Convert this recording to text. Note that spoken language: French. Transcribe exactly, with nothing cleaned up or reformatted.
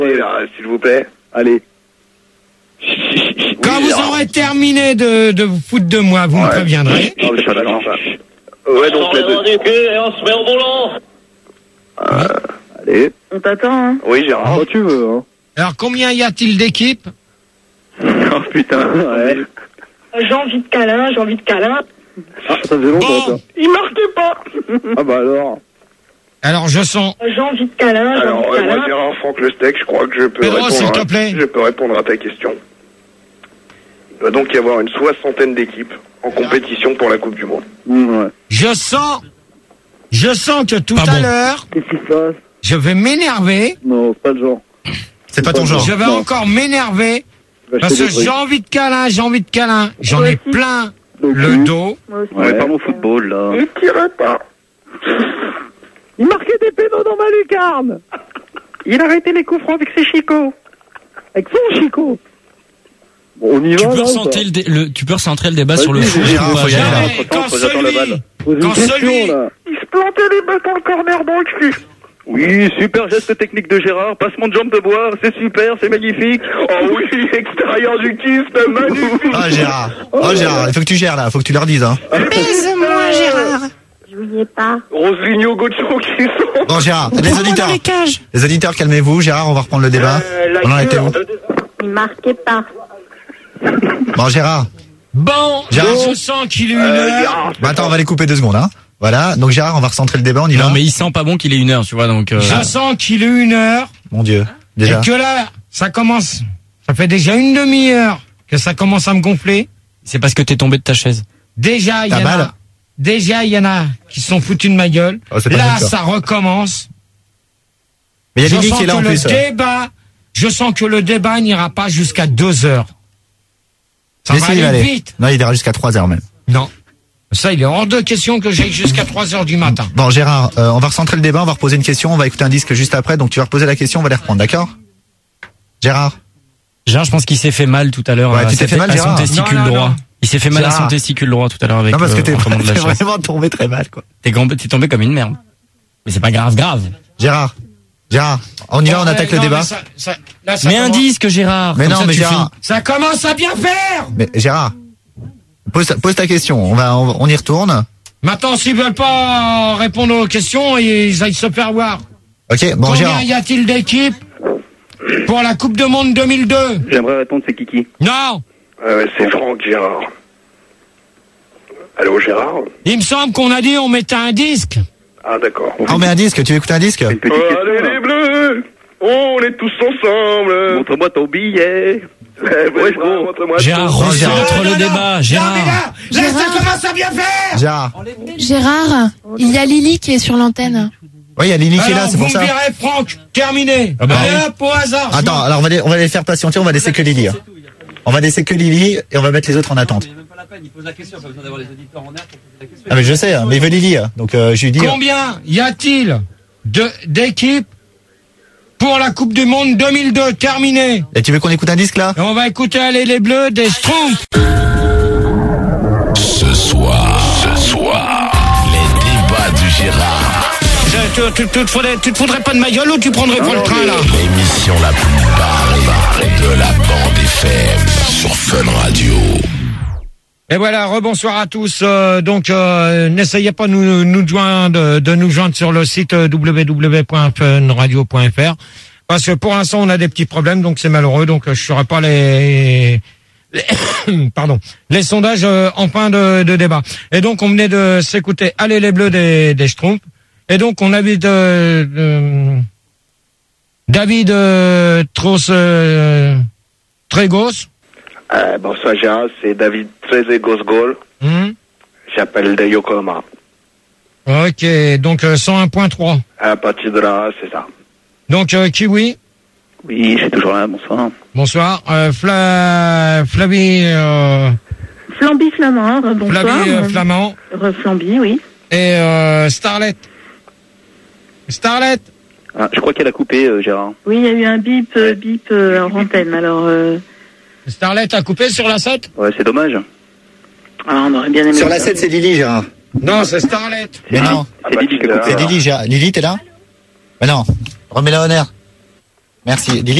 Ouais, là, s'il vous plaît. Allez. Quand vous aurez terminé de, de vous foutre de moi, vous Ouais. me préviendrez. Oh, je suis d'accord. Ouais, donc la deux. Et on se met au volant. Euh, allez. On t'attend, hein. Oui, Gérard. Quand tu veux, hein. Alors, combien y a-t-il d'équipes? Oh putain. Ouais. J'ai envie de câlin, j'ai envie de câlin. Ah, ça faisait longtemps, Bon. ça. Il marquait pas. Ah bah alors. Alors, je sens... J'ai envie de câlin, j'ai Alors, envie de ouais, moi, câlin. Gérard Franck Le Steak, je crois que je peux Pedro, répondre. s'il à- te plaît. Je peux répondre à ta question. Il doit donc y avoir une soixantaine d'équipes en compétition pour la Coupe du Monde. Mmh, ouais. Je sens... Je sens que tout Pas à bon. l'heure, Qu'est-ce qui se passe? je vais m'énerver. Non, pas le genre. C'est pas ton genre. Je vais Non. encore m'énerver. Je vais Parce acheter que des trucs. j'ai envie de câlin, j'ai envie de câlin. J'en Moi ai aussi. plein Donc, le oui. dos. Moi aussi. Ouais, parlons football, là. Il tirait pas. Il marquait des pénaux dans ma lucarne. Il arrêtait les coups francs avec ses chicots. Avec son chicot. Bon, on y Tu va, peux, là, ou recentrer pas? le, dé- le- tu peux recentrer le débat Vas-y, sur le j'ai- foot. j'ai- ou pas, faut y aller, Gérard là. Jamais, entre-temps, quand faut que j'attende la celui, balle. Pose une quand question, celui, là. Il se plantait les bêtes dans le corner dans le cul. Oui, super geste technique de Gérard. Passement de jambe de bois. C'est super, c'est magnifique. Oh oui, extérieur du kiss, c'est magnifique. Ah Gérard, oh Gérard, il faut que tu gères là, faut que tu leur dises hein. baise-moi Gérard. Je voulais pas. Roseligno Gocho qui sont. Bon Gérard, les auditeurs, les auditeurs calmez-vous, Gérard, on va reprendre le débat. Euh, la On en était gueule où? de- Il marquait pas. Bon Gérard, Bon, Gérard. je sens qu'il est une Euh, heure. Gérard, c'est bah, attends pas- on va les couper deux secondes hein. Voilà, donc Gérard, on va recentrer le débat, on y va. Non, mais il sent pas bon qu'il ait une heure, tu vois, donc. Euh... Je sens qu'il est une heure. Mon Dieu, déjà. Et que là, ça commence. Ça fait déjà une demi-heure que ça commence à me gonfler. C'est parce que t'es tombé de ta chaise. Déjà, il y Ta en balle a. Déjà, il y en a qui se sont foutus de ma gueule. Oh, c'est pas Là, comme ça. ça recommence. Mais il y a Je Lily sens qui est là que en le plus. débat, je sens que le débat n'ira pas jusqu'à deux heures. Ça Mais va si, il va aller aller. vite. Non, il ira jusqu'à trois heures même. Non. Ça, il est hors de question que j'aille jusqu'à trois heures du matin. Bon Gérard, euh, on va recentrer le débat, on va reposer une question, on va écouter un disque juste après, donc tu vas reposer la question, on va les reprendre, d'accord? Gérard? Gérard, je pense qu'il s'est fait mal tout à l'heure. Ouais, à tu t'es sa- fait mal, à son Gérard. testicule Non, non, droit. non. Il s'est fait mal à son Gérard. testicule droit tout à l'heure avec Non parce que le t'es commandement de la t'es chaise. vraiment tombé très mal quoi. T'es gam- t'es tombé comme une merde. Mais c'est pas grave, grave. Gérard, Gérard, on y va, on Ouais, attaque le non, débat. mais ça- ça- là, ça Mais un commence- disque, Gérard. Mais comme non, ça, mais tu Gérard, Ça commence à bien faire. mais Gérard, pose, ta- pose ta question, on va, on, on y retourne. Maintenant, s'ils veulent pas répondre aux questions, ils aillent se faire voir. Ok, bon Combien Gérard. y a-t-il d'équipes pour la Coupe du Monde deux mille deux? J'aimerais répondre, c'est Kiki. Non. Ouais, ouais, c'est Franck Gérard. Allô Gérard? Il me semble qu'on a dit on mettait un disque. Ah d'accord. Ah, on met un disque, tu veux écouter un disque? Une petite Oh, question, allez là. les bleus, on est tous ensemble. Montre-moi ton billet. Ouais, Ouais, gros, gros. montre-moi Gérard, ton- recentre Non, le non, débat, non. Gérard. Non, mais là, là, ça commence à bien faire. Gérard. Gérard, il y a Lily qui est sur l'antenne. Oui, il y a Lily qui est là, Alors, c'est vous pour me ça. virez Franck, terminé. Ah bah Allez oui. hop, au hasard. Attends, alors on va les, on va les faire patienter, on va laisser que Lily. hein. On va laisser que Lily et on va mettre les autres en attente. Ah mais je sais, hein, mais il veut Lily, hein. Donc euh, je lui dis. Combien y a-t-il de d'équipes pour la Coupe du Monde deux mille deux terminée? Et tu veux qu'on écoute un disque là? Et on va écouter Allez les Bleus des Schtroumpfs. Ce soir, ce soir, les débats du Gérard. Tu, tu, tu, te faudrais, tu te foudrais pas de ma gueule ou tu prendrais pas le train là? L'émission la plus barrée de la bande F M sur Fun Radio. Et voilà, rebonsoir à tous. Euh, donc, euh, n'essayez pas de nous, nous joindre, de, de nous joindre sur le site euh, w w w point fun radio point f r parce que pour l'instant, on a des petits problèmes, donc c'est malheureux. Donc, euh, je ferai pas les, les pardon, les sondages euh, en fin de, de débat. Et donc, on venait de s'écouter Allez les Bleus des, des Schtroumpfs. Et donc, on avait de, de David euh, Tros euh, Trégos. Euh, bonsoir Gérard, c'est David Trezegos-Gol. Hum. J'appelle de Yokohama. Ok, donc euh, cent un point trois. À partir de là, c'est ça. Donc euh, Kiwi, Oui, je suis toujours là, bonsoir. bonsoir. Euh, Fla... Flavie, euh... Flamby Flamand, euh, bonsoir. Flavie euh, Euh, Flamand euh, Flamby, oui. et euh, Starlet. Starlet. Ah, je crois qu'elle a coupé, euh, Gérard. Oui, il y a eu un bip, euh, bip euh, en antenne, alors... Euh... Starlet a coupé sur la sept? Ouais, c'est dommage. Ah, on aurait bien aimé... Sur la sept, c'est Lily, Gérard. Non, c'est Starlet. Mais non, C'est Lily qui a c'est coupé. Lily, Gérard. Lily, t'es là? Mais non, remets-la en air. Merci. Lily.